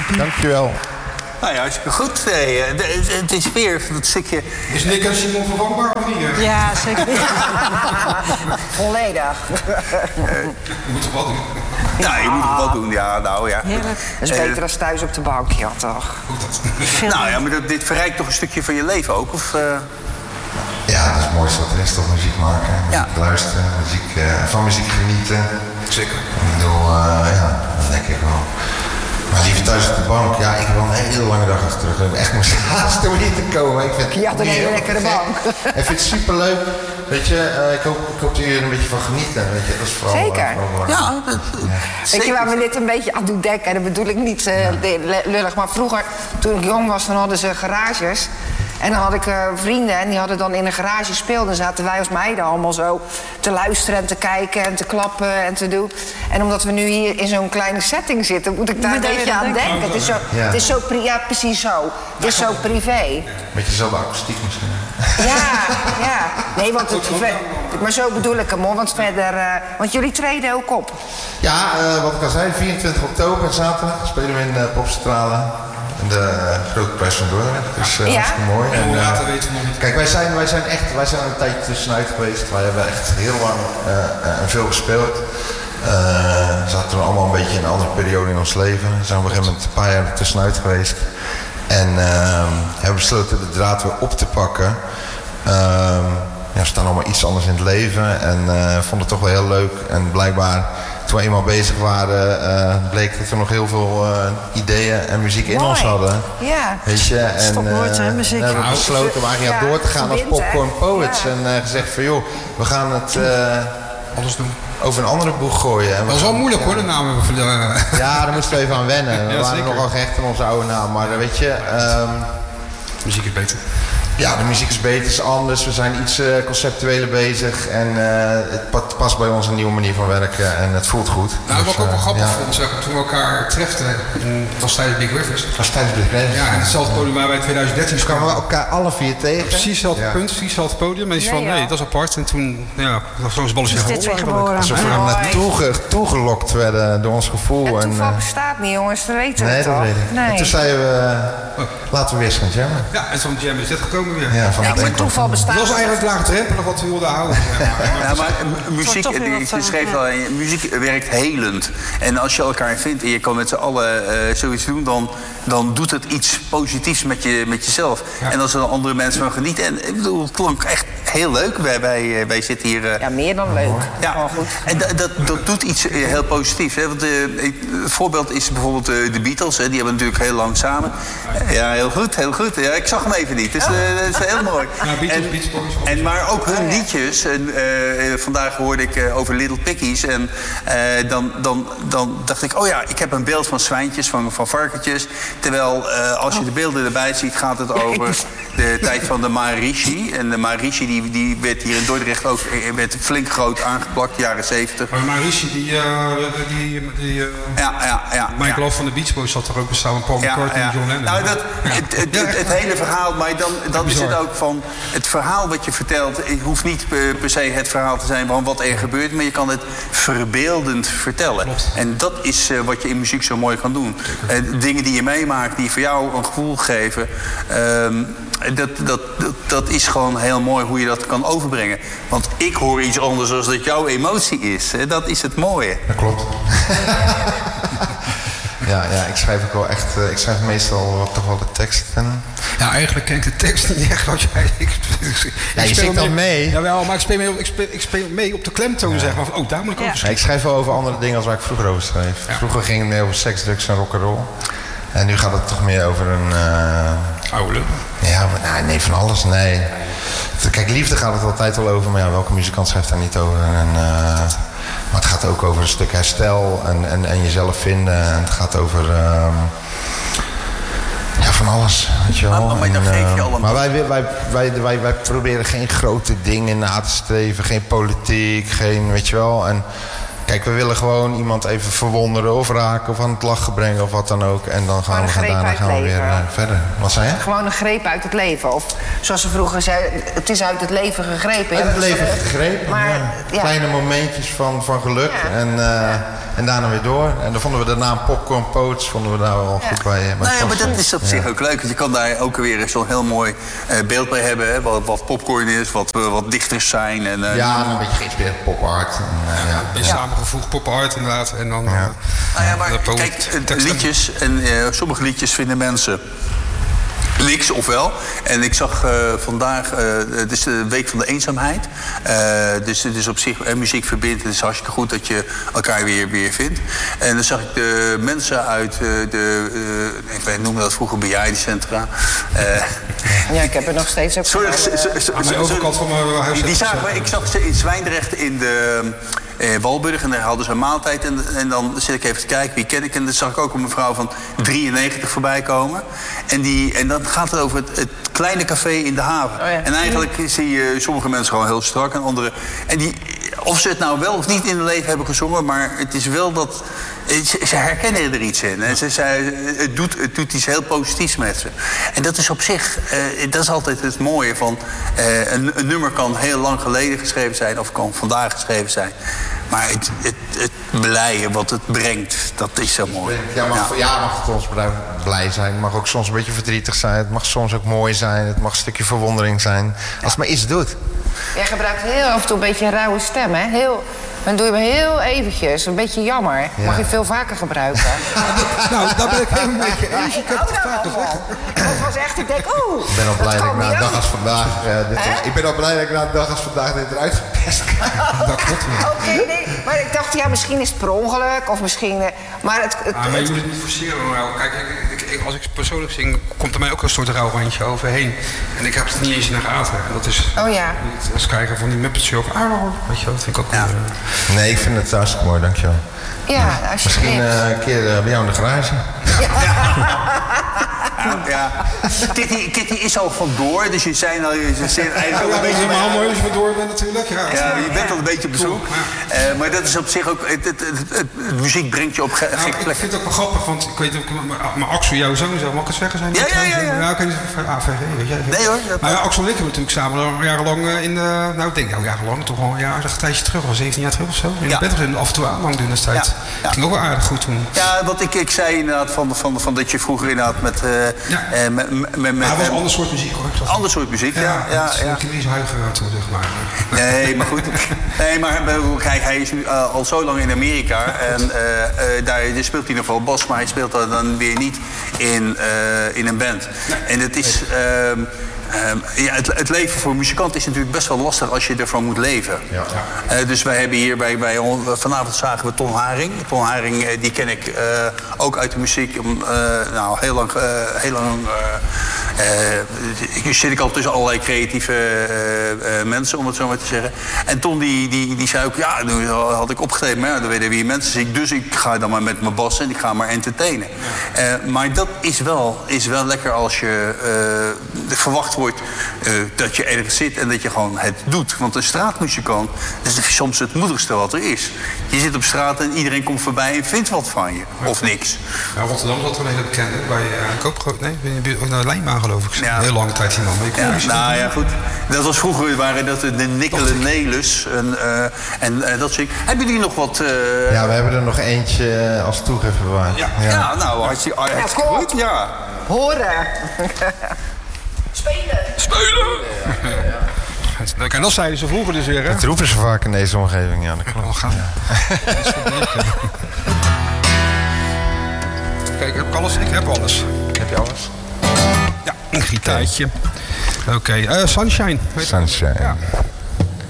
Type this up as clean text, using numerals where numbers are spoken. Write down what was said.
Dankjewel. Nou ja, hartstikke goed. Het is weer dat stukje... Is Nick en Simon vervangbaar of niet? Ja, zeker. Volledig. Je moet toch wat doen? Ja, je moet het wel doen. Ja, nou ja. Heerlijk. Dat is beter dan thuis op de bank, ja toch? Nou ja, maar dit verrijkt toch een stukje van je leven ook? Of, Ja, dat is het mooiste wat er is, toch muziek maken. Muziek luisteren, van muziek genieten. Zeker. Ik bedoel, ja, dat denk ik wel. Maar liever thuis op de bank, ja, ik heb wel een hele lange dag achter de rug. Ik echt moest haasten om hier te komen. Ik vind Je had een hele lekkere bank. Ik vind het superleuk. Weet je, ik hoop dat jullie er een beetje van genieten. Weet je, dat is vooral, Zeker. ja, Weet je waar me dit een beetje aan doet denken? Dat bedoel ik niet lullig. Maar vroeger, toen ik jong was, dan hadden ze garages. En dan had ik vrienden en die hadden dan in een garage speelden. Dan zaten wij als meiden allemaal zo te luisteren en te kijken en te klappen en te doen. En omdat we nu hier in zo'n kleine setting zitten, moet ik daar een beetje aan denken. Het is zo, het is zo ja, precies zo. Het is zo privé. Beetje dezelfde akoestiek misschien. Ja. Nee, want maar zo bedoel ik hem hoor. Want verder, want jullie treden ook op. Ja, wat ik al zei, 24 oktober zaterdag spelen we in de Popcentrale. In de Grote Prijs van Dordrecht. Dus hartstikke mooi. En hoe later weten we nog niet. Kijk, wij zijn er een tijdje tussenuit geweest. Wij hebben echt heel lang en veel gespeeld. Zaten we allemaal een beetje in een andere periode in ons leven. We zijn op een gegeven moment een paar jaar tussenuit geweest. En hebben besloten de draad weer op te pakken. We staan allemaal iets anders in het leven. En vonden het toch wel heel leuk. En blijkbaar, toen we eenmaal bezig waren, bleek dat we nog heel veel ideeën en muziek in ons hadden. Ja. Weet je, en nooit, hè, muziek. hebben we besloten om eigenlijk door te gaan als Popcorn Poets. Ja. En gezegd van joh, we gaan het Alles doen. over een andere boeg gooien. En Dat was wel moeilijk hoor, de naam. Ja, daar moesten we even aan wennen. We Ja, waren zeker. nogal gehecht aan onze oude naam. Maar weet je, Muziek is beter. ja, de muziek is beter, is anders. We zijn iets conceptueler bezig. En het past bij ons een nieuwe manier van werken. En het voelt goed. Nou, wat ik ook wel grappig ja. vond, zeg, toen we elkaar treften, het was tijdens Big Rivers. Dat was tijdens de grens. Ja, en hetzelfde podium waar wij in 2013 Dus kwamen we elkaar alle vier tegen. Precies hetzelfde punt, precies hetzelfde podium. En iets van, nee, dat is apart. En toen, ja, dat was balletje Is dit weer geboren? Alsof we er naartoe toegelokt werden door ons gevoel. En toeval bestaat niet, jongens, dat weten we nee, dat toch? weet ik. Nee. En toen zeiden we, laten we weer eens gaan jammen. Ja, en zo'n jam is dit gekomen weer. Ja, van Nee, het maar enkel. toeval bestaat. Dat was eigenlijk laagdrempelig wat we wilden houden. Ja, maar muziek, toch weer wat, je schreef wel, muziek werkt helend. En als je elkaar vindt en je kan met z'n allen zoiets doen, dan doet het iets positiefs met jezelf. Ja. En als er dan andere mensen van genieten. En ik bedoel, het klonk echt heel leuk. Wij zitten hier... Ja, meer dan leuk. Ja, goed. en dat doet iets heel positiefs. Hè? Want het voorbeeld is bijvoorbeeld de Beatles. Hè? Die hebben natuurlijk heel lang samen. Ja, heel goed, heel goed. Ja, ik zag hem even niet. Dus dat is heel mooi. Ja, Beatles, Beach Boys. Maar ook hun liedjes. En, vandaag hoorde ik over Little Piggies. En dan dacht ik, oh ja, ik heb een beeld van zwijntjes, van varkentjes. Terwijl als je de beelden erbij ziet, gaat het over de tijd van de Maharishi. En de Maharishi die werd hier in Dordrecht ook werd flink groot aangeplakt, jaren 70. Maar Marishi, Mike Love van de Beach Boys zat er ook bestaan, Paul McCartney en John Lennon. Nou, het hele verhaal, maar dan is het ook van... Het verhaal wat je vertelt, het hoeft niet per se het verhaal te zijn van wat er gebeurt, maar je kan het verbeeldend vertellen. Klopt. En dat is wat je in muziek zo mooi kan doen. Dingen die je meemaakt, die voor jou een gevoel geven... Dat is gewoon heel mooi hoe je dat kan overbrengen. Want ik hoor iets anders dan dat jouw emotie is. Dat is het mooie. Dat klopt. Ja, ik schrijf ook wel echt... ik schrijf meestal toch wel de tekst. Ja, eigenlijk ken ik de tekst niet echt. Wat je zingt dan mee. Jawel, maar ik speel mee op de klemtoon, zeg maar. Oh, daar moet ik over schrijven. Ik schrijf wel over andere dingen als waar ik vroeger over schreef. Ja. Vroeger ging het meer over seks, drugs en rock'n'roll. En nu gaat het toch meer over een... Oude. Ja, maar nee, van alles, nee. Kijk, liefde gaat het altijd wel over, maar ja, welke muzikant schrijft daar niet over? Maar het gaat ook over een stuk herstel en jezelf vinden. En het gaat over... van alles, weet je wel. Maar dan geef je allemaal... Maar wij proberen geen grote dingen na te streven. Geen politiek, geen, weet je wel. En kijk, we willen gewoon iemand even verwonderen of raken of aan het lachen brengen of wat dan ook. En dan gaan we weer verder. Wat zei je? Gewoon een greep uit het leven. Of zoals ze vroeger zeiden, het is uit het leven gegrepen. Uit het leven gegrepen, maar, ja. Kleine momentjes van geluk. Ja. En En daarna weer door. En dan vonden we de naam Popcorn Poets vonden we daar wel goed bij. Maar dat is op zich ook leuk. Want je kan daar ook weer zo'n heel mooi beeld bij hebben. Hè? Wat popcorn is, wat dichters zijn. En, een beetje geïnspireerd pop art. Een beetje samengevoegd pop art inderdaad. En dan, maar kijk, liedjes en sommige liedjes vinden mensen niks, ofwel. En ik zag vandaag, het is de week van de eenzaamheid. Dus het is op zich, muziek verbindt. Het is hartstikke goed dat je elkaar weer vindt. En dan zag ik de mensen uit ik noemde dat vroeger bejaardencentra. Ja, ik heb er nog steeds ook. Aan de overkant van mijn huis. Ik zag ze in Zwijndrecht in de Walburg. En daar hadden ze een maaltijd. En dan zit ik even te kijken, wie ken ik? En dan zag ik ook een mevrouw van 93 voorbij komen. En dan gaat het over het kleine café in de haven. Oh ja. En eigenlijk zie je sommige mensen gewoon heel strak en andere. En of ze het nou wel of niet in hun leven hebben gezongen, maar het is wel dat. Ze herkennen er iets in. En het doet iets heel positiefs met ze. En dat is op zich, dat is altijd het mooie van. Een nummer kan heel lang geleden geschreven zijn of kan vandaag geschreven zijn. Maar het blije wat het brengt, dat is zo mooi. Mag het soms blij zijn. Het mag ook soms een beetje verdrietig zijn. Het mag soms ook mooi zijn. Het mag een stukje verwondering zijn. Als het maar iets doet. Jij gebruikt heel af en toe een beetje een rauwe stem, hè? Dan doe je me heel eventjes. Een beetje jammer. Mag je veel vaker gebruiken. Nou, daar ben ik helemaal een beetje eens. Ik heb het vaak gezegd. Dat was echt, ik denk, ik ben al blij dat ik na een dag als vandaag... ik ben al blij dat ik na een dag als vandaag dit eruit gepest kan. Dat klopt, ja. Oké, nee. Maar ik dacht, misschien is het per ongeluk. Of misschien... maar maar je moet het niet forceren. Maar kijk, als ik persoonlijk zing, komt er mij ook een soort rouwrandje overheen. En ik heb het niet eens in de gaten. Dat is... Oh ja. Het krijgen van die Muppet Show. Weet je wel, dat vind ik ook... Nee, ik vind het hartstikke mooi, dankjewel. Ja, als je misschien een keer bij jou in de garage. Ja. Kitty is al vandoor, dus je zei al, je zit eigenlijk een beetje helemaal mooi als je vandoor bent natuurlijk. Ja, je bent al een beetje op bezoek. Maar dat is op zich ook, het muziek brengt je op gekke plekken. Ik vind het ook wel grappig, want ik weet ook, maar Axel, jouw zoon zou, mag ik het zeggen? Zijn ja. Oké, AVG, weet je. Nee hoor. Maar Axel en ik hebben natuurlijk samen jarenlang in de, jarenlang, toch al een tijdje terug, al 17 jaar terug of zo. In de bed af en toe aan, lang doen destijds. Dat ging ook wel aardig goed toen. Ja, wat ik zei inderdaad van dat je vroeger inderdaad met... maar het was een ander soort muziek hoor. Ander soort muziek, ja. Ik heb niet zo huiger toe, zeg maar. Nee, maar goed. Nee, maar kijk, hij is nu al zo lang in Amerika. En daar speelt hij nog wel bas, maar hij speelt dan weer niet in een band. Nee. En het is... het leven voor muzikanten is natuurlijk best wel lastig als je ervan moet leven. Ja. Dus wij hebben hier vanavond zagen we Ton Haring. Ton Haring die ken ik ook uit de muziek. Heel lang zit ik al tussen allerlei creatieve mensen, om het zo maar te zeggen. En Ton die zei ook, ja, nu had ik opgetreden, maar dan werden weer mensen ziek. Dus ik ga dan maar met mijn bas en ik ga maar entertainen. Maar dat is wel lekker als je verwacht wordt dat je ergens zit en dat je gewoon het doet. Want een straatmuzikant is soms het moedigste wat er is. Je zit op straat en iedereen komt voorbij en vindt wat van je. Of niks. Ja, Rotterdam zat er een hele bekende bij naar Lijnbaan geloof ik. Ja. Heel lange tijd iemand. Ja, goed. Dat was vroeger, waren dat de Nikkelen Nelis en dat soort. Hebben jullie nog wat... Ja, we hebben er nog eentje als toegift bewaard. Ja, nou, hartstikke goed. Ja. Horen. Spelen! En dat zeiden ze vroeger dus weer, hè? Dat roepen ze vaak in deze omgeving, ja. Dat klopt. Kijk, heb ik alles? Ik heb alles. Heb je alles? Ja, een gitaartje. Oké, Sunshine. Sunshine. Ja.